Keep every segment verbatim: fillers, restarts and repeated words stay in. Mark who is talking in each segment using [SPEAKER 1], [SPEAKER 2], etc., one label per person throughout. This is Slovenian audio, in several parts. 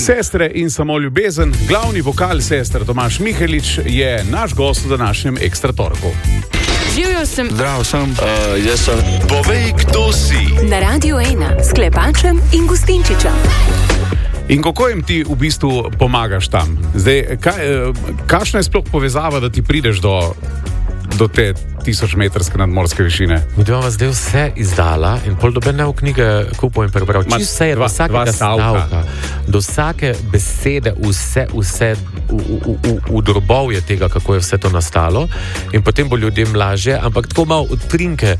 [SPEAKER 1] Sestre in samo ljubezen, glavni vokal sester Tomaž Mihelič je naš gost v današnjem Ekstra torku.
[SPEAKER 2] Živjo sem.
[SPEAKER 3] Zdravo sem. Uh, jaz sem. Povej, kdo si.
[SPEAKER 2] Na Radiu ena s Klepačem in Gustinčičem.
[SPEAKER 1] In kako jim ti v bistvu pomagaš tam? Zdaj, kaj, kakšna je sploh povezava, da ti prideš do, do te tisočmetrske nadmorske višine?
[SPEAKER 4] Mi dva zdaj vse izdala in pol doben ne v knjige kupil in prebral. Čisto vse je, do vsakega stavka, do vsake besede, vse, vse v, v, v, v drobovje tega, kako je vse to nastalo in potem bo ljudem lažje, ampak tako malo utrinke.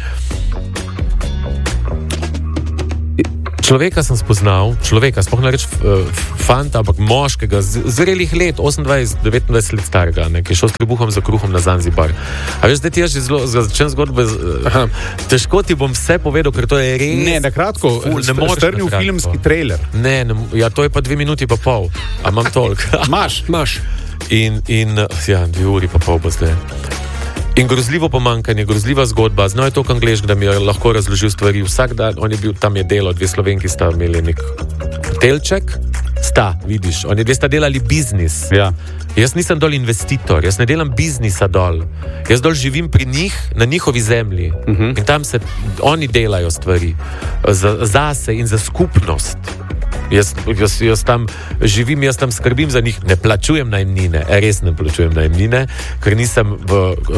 [SPEAKER 4] Človeka sem spoznal, človeka, sploh ne reč fanta, ampak moškega, zrelih let, osemindvajset devetindvajset let starega, ne, ki je šel s trebuhom za kruhom na Zanzibar. A veš, zdaj ti jaz že zelo začem zgodbe, aha, težko ti bom vse povedal, ker to je res...
[SPEAKER 1] Ne, na kratko, strnil filmski trailer.
[SPEAKER 4] Ne, ne, ja, to je pa dve minuti pa pol, a imam toliko.
[SPEAKER 1] Maš, maš.
[SPEAKER 4] In, in, ja, dve uri pa pol bo zdaj. In grozljivo pomankanje, grozljiva zgodba. Znal je toliko anglešk, da mi je lahko razložil stvari. Vsak dan, on je bil, tam je delo, dve Slovenki sta imeli nek hotelček. Sta, vidiš, oni dve sta delali biznis.
[SPEAKER 1] Ja.
[SPEAKER 4] Jaz nisem dol investitor, jaz ne delam biznisa dol. Jaz dol živim pri njih, na njihovi zemlji. Uh-huh. In tam se, oni delajo stvari. Za, zase in za skupnost. Jaz, jaz, jaz tam živim, jaz tam skrbim za njih, ne plačujem najemnine, res ne plačujem najemnine, ker nisem v,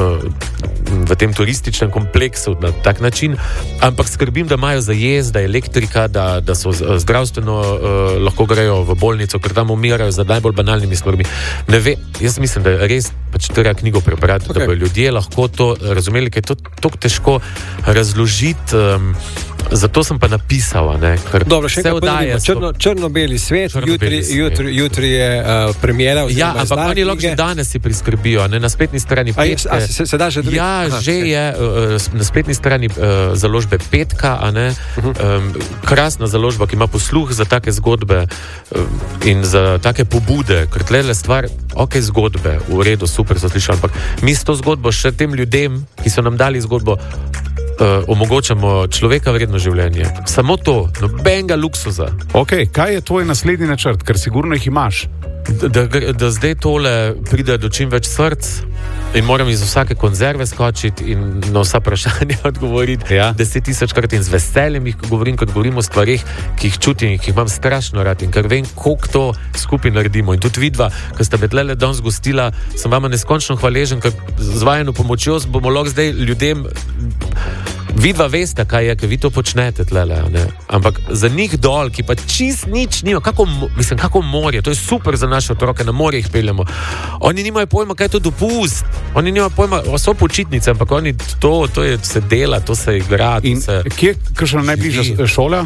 [SPEAKER 4] v tem turističnem kompleksu na tak način, ampak skrbim, da imajo za jez, da je elektrika, da, da so zdravstveno uh, lahko grejo v bolnico, ker tam umirajo za najbolj banalnimi stvarmi. Ne ve, jaz mislim, da je res pač treba knjigo prebrati, okay, da bodo ljudje lahko to razumeli, ker je to tako težko razložiti. Um, Zato sem pa napisal, ne, ker
[SPEAKER 5] dobro, še enkrat povedimo, črno, črno-beli svet, jutri, jutri, jutri je uh, premiera.
[SPEAKER 4] Ja, ampak oni lahko že danes si priskrbijo, ne, na spletni strani Petke.
[SPEAKER 5] A, a se, se da že drugi?
[SPEAKER 4] Ja,
[SPEAKER 5] aha,
[SPEAKER 4] že
[SPEAKER 5] okay,
[SPEAKER 4] je uh, na spletni strani uh, založbe Petka, a ne, uh-huh, um, krasna založba, ki ima posluh za take zgodbe um, in za take pobude, ker tlele stvar, ok, zgodbe, v redu, super so slišali, ampak mi s to zgodbo še tem ljudem, ki so nam dali zgodbo, Uh, omogočamo človeka vredno življenje. Samo to, nobenega luksuza.
[SPEAKER 1] Ok, kaj je tvoj naslednji načrt, ker sigurno jih imaš?
[SPEAKER 4] Da, da, da zdaj tole pride do čim več src in moram iz vsake konzerve skočiti in na vsa vprašanja odgovoriti, ja, deset tisočkrat in z veseljem jih govorim, kot govorim o stvarih, ki jih čutim in ki jih imam strašno rad in ker vem, koliko to skupaj naredimo. In tudi vidva, ko sta me tlele danes gostila, sem vama neskončno hvaležen, ker z vajeno pomočjo bomo lahko zdaj ljudem. Vidva veste, kaj je, ker vi to počnete tlele, ne? Ampak za njih dol, ki pa čist nič nima, kako, mislim, kako morje, to je super za naše otroke, na morje jih peljemo. Oni nimajo pojma, kaj je to dopust. Oni nimajo pojma, so počitnice, ampak oni to, to je, se dela, to se igra.
[SPEAKER 1] In
[SPEAKER 4] se,
[SPEAKER 1] kje, kakšna najbližja šola?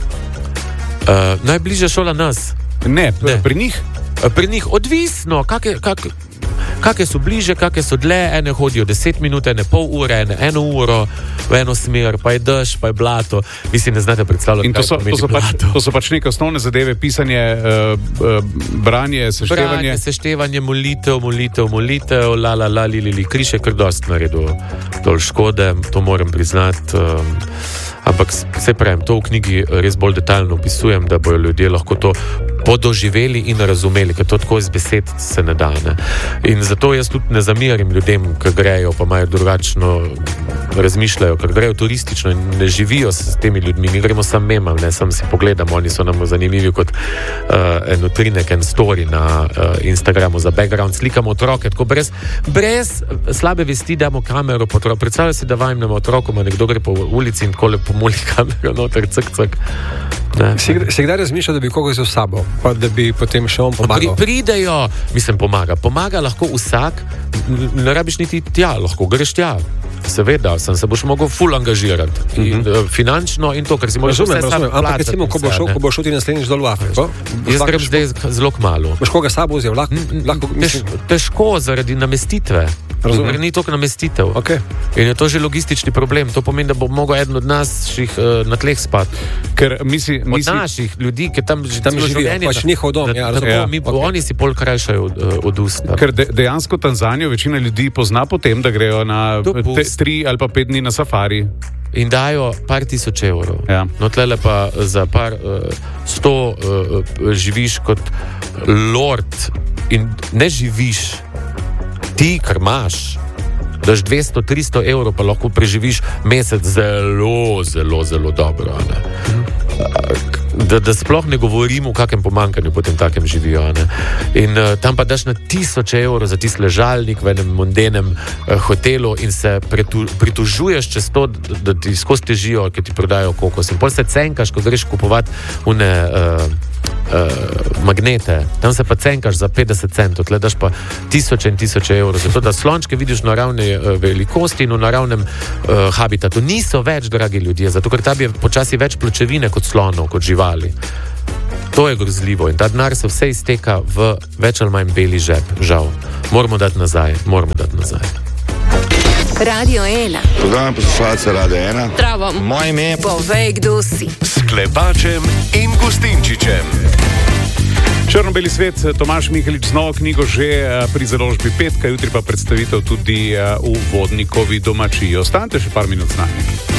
[SPEAKER 4] Uh, najbližja šola nas.
[SPEAKER 1] Ne, ne, pri njih?
[SPEAKER 4] Uh, pri njih, odvisno, kak je, kak, kakšne so bliže, kakšne so dlje, ene hodijo deset minut, ene pol ure, ene eno uro v eno smer, pa je dež, pa je blato. Vi si ne znate predstavljati,
[SPEAKER 1] in to so, to so, pač, to so pač neke osnovne zadeve, pisanje, uh, uh, branje, seštevanje.
[SPEAKER 4] Branje, seštevanje, molitev, molitev, molitev, la, la, la, li, li, li. Križ je kar dost naredil dol škode, to moram priznati. Um, ampak se pravim, to v knjigi res bolj detaljno opisujem, da bojo ljudje lahko to podoživeli in razumeli, ker to tako iz besed se ne da. Ne? In zato jaz tudi ne zamirim ljudem, ki grejo, pa imajo drugačno razmišljajo, ker grejo turistično in ne živijo s temi ljudmi. Mi gremo sam memam, ne, sam si pogledamo, oni so nam zanimivi kot uh, en utrinek, en story na uh, Instagramu za background, slikamo otroke, tako brez, brez slabe vesti damo kamero po otroku. Predstavljaj si, da vajmnemo otrokoma, nekdo gre po ulici in tako lepo muli kamero noter, cak, cak.
[SPEAKER 5] Si, si kdaj razmišljal, da bi koga vzel s sabo, pa da bi potem še on pomagal?
[SPEAKER 4] Pri, pridejo, mislim, pomaga. Pomaga lahko vsak, ne rabiš niti tja, lahko greš tja. Seveda, sem se boš mogel ful angažirati. Uh-huh. In, uh, finančno in to, ker si moraš vse sam plačati.
[SPEAKER 5] Ampak recimo, ko bo šel, ko bo šel ti naslednjič dol v Afriko?
[SPEAKER 4] Jaz grem zdaj zelo kmalu.
[SPEAKER 5] Boš koga s sabo vzel? Lahko, lahko,
[SPEAKER 4] Tež, težko zaradi namestitve. Ker ni toliko namestitev.
[SPEAKER 5] Okay.
[SPEAKER 4] In je to že logistični problem. To pomeni, da bo mogel eden od nas ših, uh, na tleh spati.
[SPEAKER 1] Ker misli,
[SPEAKER 4] od
[SPEAKER 1] misli...
[SPEAKER 4] naših ljudi, ki tam,
[SPEAKER 5] tam živijo, pač njihov dom.
[SPEAKER 4] Da,
[SPEAKER 5] ja,
[SPEAKER 4] tako,
[SPEAKER 5] ja,
[SPEAKER 4] mi,
[SPEAKER 5] okay.
[SPEAKER 4] Oni si pol krajšajo od, od usta.
[SPEAKER 1] Ker de, dejansko Tanzanijo večina ljudi pozna po tem, da grejo na te, tri ali pa pet dni na safari.
[SPEAKER 4] in dajo par tisoč evrov.
[SPEAKER 1] Ja.
[SPEAKER 4] No, tlele pa za par uh, sto uh, živiš kot lord in ne živiš ti, kar imaš. Daš dvesto, tristo evrov, pa lahko preživiš mesec zelo, zelo, zelo dobro. Da, da sploh ne govorimo o kakem pomankanju potem takem živijo. Ne? In uh, tam pa daš na tisoče evrov za tisti ležalnik v enem mondenem uh, hotelu in se pretu, pritužuješ čez to, da, da ti skozi težijo, ki ti prodajo kokos. In pol se cenkaš, ko greš kupovati une uh, uh, magnete. Tam se pa cenkaš za petdeset centov, tle daš pa tisoče in tisoče evrov. Zato da slončke vidiš v naravni uh, velikosti in v naravnem uh, habitatu. Niso več, dragi ljudje, zato ker tam je počasi več pločevine kot slonov, kot živali. To je grozljivo in ta denar se vse izteka v več ali manj beli žep, žal. Moramo dati nazaj, moramo dati nazaj.
[SPEAKER 2] Radio ena.
[SPEAKER 3] Program poslušalca Radio ena.
[SPEAKER 2] Zdravo.
[SPEAKER 3] Moje ime je
[SPEAKER 2] Povej, kdo si.
[SPEAKER 3] S Klepačem in Gustinčičem.
[SPEAKER 1] Črno-beli svet, Tomaž Mihelič z novo knjigo že pri založbi Petka, jutri pa predstavitev tudi v Vodnikovi domačiji. Ostanite še par minut z nami.